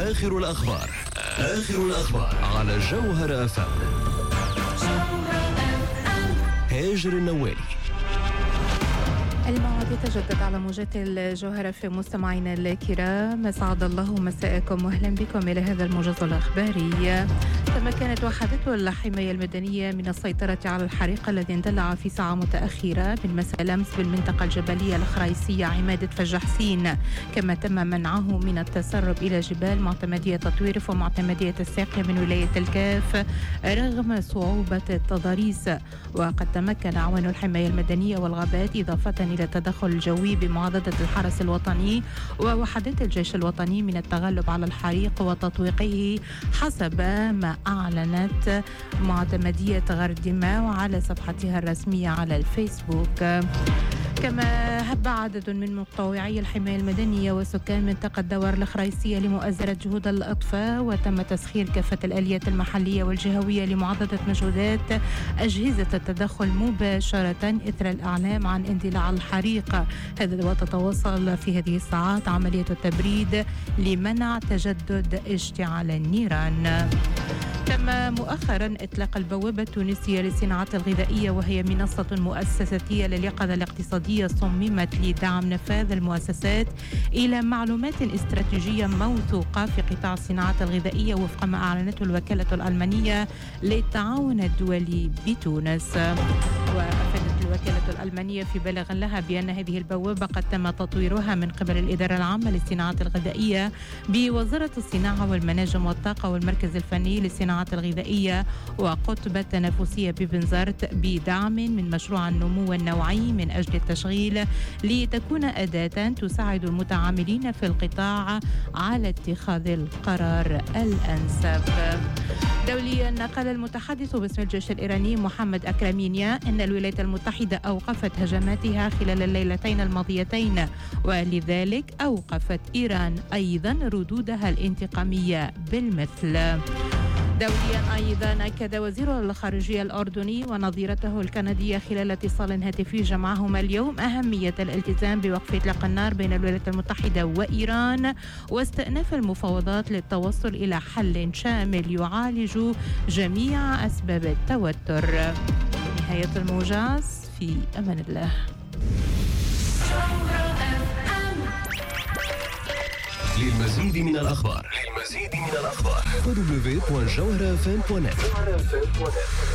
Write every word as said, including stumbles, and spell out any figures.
آخر الأخبار آخر الأخبار على جوهر أف أم. هاجر النوالي. الموعد يتجدد على موجات الجوهرة في مستمعينا الكرام. أسعد الله مساءكم وأهلا بكم إلى هذا الموجز الأخباري. تمكنت وحدة الحماية المدنية من السيطرة على الحريق الذي اندلع في ساعة متأخرة من مساء الأمس بالمنطقة الجبلية الخرايسية عمادة فجحسين، كما تم منعه من التسرب إلى جبال معتمدية تطويرف ومعتمدية الساقية من ولاية الكاف رغم صعوبة التضاريس. وقد تمكن عوان الحماية المدنية والغابات إضافة إلى التدخل الجوي بمعاضدة الحرس الوطني ووحدات الجيش الوطني من التغلب على الحريق وتطويقه حسب ما أعلنت معتمدية غردمة وعلى صفحتها الرسمية على الفيسبوك. كما هب عدد من متطوعي الحماية المدنية وسكان منطقة دور الخرايسية لمؤازرة جهود الإطفاء، وتم تسخير كافة الآليات المحلية والجهوية لمعاضدة مجهودات أجهزة التدخل مباشرة إثر الإعلام عن اندلاع الحريق هذا. وتتواصل في هذه الساعات عملية التبريد لمنع تجدد اشتعال النيران. تم مؤخرا إطلاق البوابة التونسية للصناعات الغذائية، وهي منصة مؤسساتية لليقظة الاقتصادية صممت لدعم نفاذ المؤسسات إلى معلومات استراتيجية موثوقة في قطاع الصناعات الغذائية وفق ما أعلنته الوكالة الألمانية للتعاون الدولي بتونس. وأفادت الوكالة الألمانية في بلاغ لها بأن هذه البوابة قد تم تطويرها من قبل الإدارة العامة للصناعات الغذائية بوزارة الصناعة والمناجم والطاقة والمركز الفني للصناعات الغذائية وقطب التنافسية ببنزرت بدعم من مشروع النمو النوعي من أجل التشغيل، لتكون أداة تساعد المتعاملين في القطاع على اتخاذ القرار الأنسب. دوليا، قال المتحدث باسم الجيش الإيراني محمد أكرمينيا أن الولايات المتحدة أوقفت هجماتها خلال الليلتين الماضيتين، ولذلك أوقفت إيران أيضا ردودها الانتقامية بالمثل. دوليا أيضا أكد وزير الخارجية الأردني ونظيرته الكندية خلال اتصال هاتفي جمعهما اليوم أهمية الالتزام بوقف إطلاق النار بين الولايات المتحدة وإيران واستئناف المفاوضات للتوصل إلى حل شامل يعالج جميع أسباب التوتر. نهاية الموجز، في أمان الله. للمزيد من الأخبار للمزيد من الأخبار دبليو دبليو دبليو دوت جوهر اف ام دوت نت.